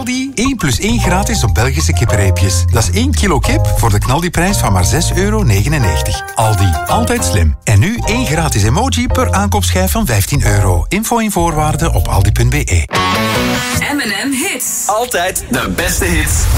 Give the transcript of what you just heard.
Aldi 1 plus 1 gratis op Belgische kippenreepjes. Dat is 1 kilo kip voor de knaldiprijs van maar €6,99. Aldi, altijd slim. En nu 1 gratis emoji per aankoopschijf van €15. Info en voorwaarden op aldi.be. M&M Hits. Altijd de beste hits.